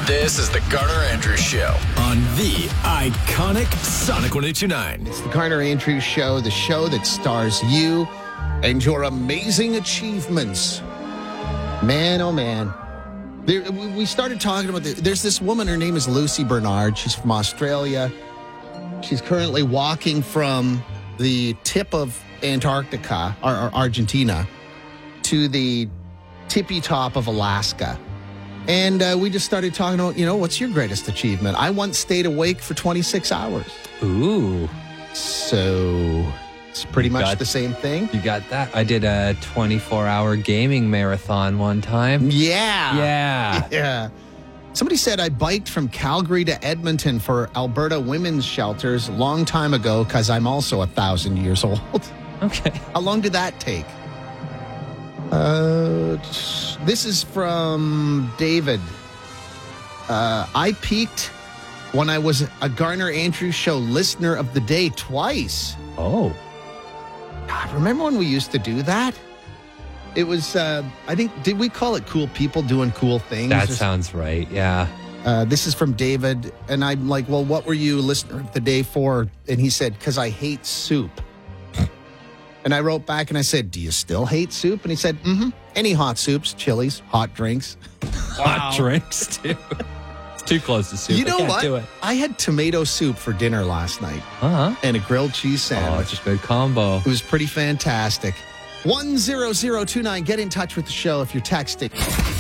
This is the Garner Andrews Show on the iconic Sonic 102.9. It's the Garner Andrews Show, the show that stars you and your amazing achievements. Man, oh man. We started talking about there's this woman, her name is Lucy Bernard. She's from Australia. She's currently walking from the tip of Antarctica, or Argentina, to the tippy top of Alaska. And we just started talking about, what's your greatest achievement? I once stayed awake for 26 hours. Ooh. So it's pretty much the same thing. You got that? I did a 24-hour gaming marathon one time. Yeah. Somebody said I biked from Calgary to Edmonton for Alberta women's shelters a long time ago because I'm also 1,000 years old. Okay. How long did that take? This is from David. I peaked when I was a Garner Andrews Show listener of the day twice. Oh. God, remember when we used to do that? It was, I think, did we call it cool people doing cool things? That sounds right, yeah. This is from David, and I'm like, well, what were you listener of the day for? And he said, because I hate soup. And I wrote back and I said, do you still hate soup? And he said, any hot soups, chilies, hot drinks. Hot drinks, too. It's too close to soup. You know what? Do it. I had tomato soup for dinner last night. And a grilled cheese sandwich. Oh, it's a good combo. It was pretty fantastic. 10029. Get in touch with the show if you're texting.